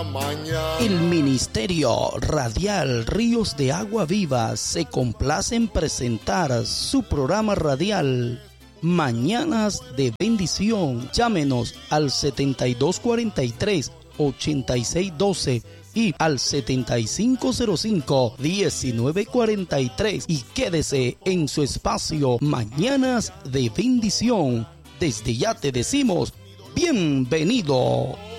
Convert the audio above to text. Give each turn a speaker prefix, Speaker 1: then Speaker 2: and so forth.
Speaker 1: la mañana.
Speaker 2: El Ministerio Radial Ríos de Agua Viva se complace en presentar su programa radial Mañanas de Bendición. Llámenos al 7243-8612 y al 7505-1943 y quédese en su espacio Mañanas de Bendición. Desde ya te decimos bienvenido.